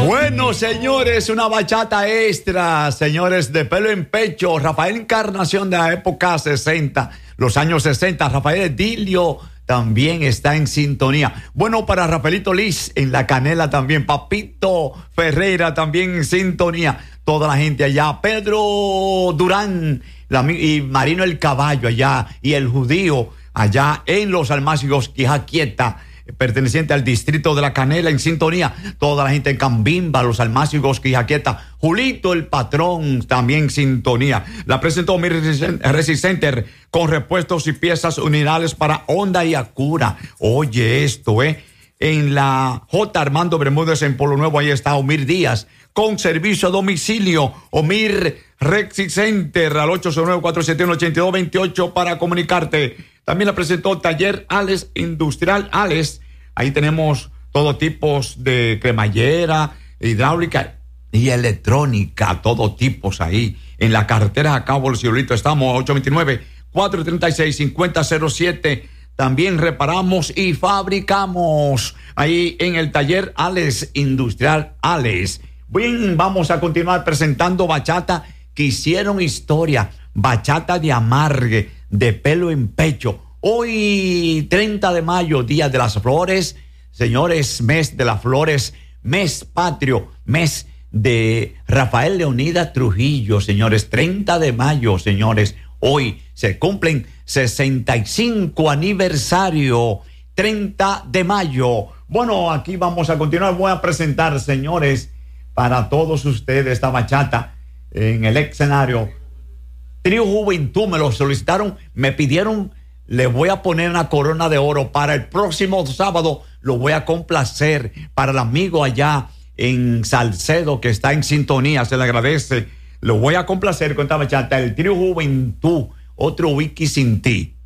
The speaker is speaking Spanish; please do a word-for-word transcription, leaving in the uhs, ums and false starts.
Bueno, señores, una bachata extra, señores, de Pelo en Pecho. Rafael Encarnación de la época sesenta, los años sesenta. Rafael Edilio también está en sintonía. Bueno, para Rafaelito Liz en La Canela también. Papito Ferreira también en sintonía. Toda la gente allá. Pedro Durán la, y Marino el Caballo allá. Y el Judío allá en Los Almácigos, Quija Quieta, perteneciente al distrito de La Canela, en sintonía. Toda la gente en Cambimba, Los Almácigos, Quijaquieta. Julito el Patrón también en sintonía. La presentó mi Resicenter con repuestos y piezas unidades para Honda y Acura. Oye esto, ¿eh? En la J. Armando Bermúdez en Polo Nuevo, ahí está Omir Díaz con servicio a domicilio. Omir Resicenter al ocho cero nueve, cuatro siete uno, ocho dos dos ocho para comunicarte. También la presentó Taller Ales Industrial Ales. Ahí tenemos todo tipo de cremallera, hidráulica y electrónica, todo tipos ahí. En la carretera a Cabo El Cielito estamos, ocho dos nueve, cuatro tres seis, cinco cero cero siete. También reparamos y fabricamos ahí en el Taller Ales Industrial Ales. Bien, vamos a continuar presentando bachata que hicieron historia. Bachata de amargue, de Pelo en Pecho. Hoy, treinta de mayo, Día de las Flores. Señores, mes de las flores, mes patrio, mes de Rafael Leonidas Trujillo, señores. treinta de mayo, señores. Hoy se cumplen sesenta y cinco aniversario. treinta de mayo. Bueno, aquí vamos a continuar. Voy a presentar, señores, para todos ustedes esta bachata en el escenario. Trío Juventud me lo solicitaron, me pidieron, le voy a poner una corona de oro para el próximo sábado, lo voy a complacer para el amigo allá en Salcedo que está en sintonía, se le agradece, lo voy a complacer con esta bachata, el Trío Juventud, otro wiki sin ti.